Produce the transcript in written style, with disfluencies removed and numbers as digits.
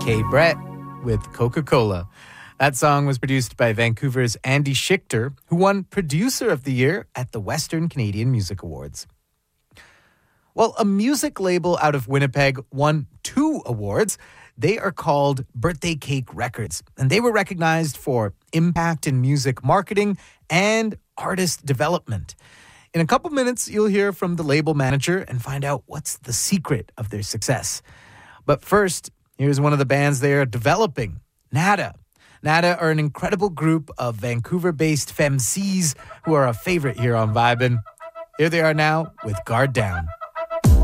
K. Brett with Coca-Cola. That song was produced by Vancouver's Andy Schichter, who won Producer of the Year at the Western Canadian Music Awards. Well, a music label out of Winnipeg won 2 awards. They are called Birthday Cake Records, and they were recognized for impact in music marketing and artist development. In a couple minutes, you'll hear from the label manager and find out what's the secret of their success. But first, here's one of the bands they are developing, Nada. Nada are an incredible group of Vancouver-based femcees who are a favorite here on Vibin'. Here they are now with Guard Down.